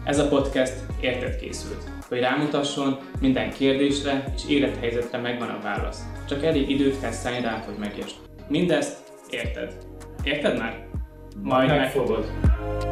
Ez a podcast érted készült, hogy rámutasson, minden kérdésre és élethelyzetre megvan a válasz. Csak elég időt kell szállni rá, hogy megértsd. Mindezt érted. Érted már? Majd megfogod.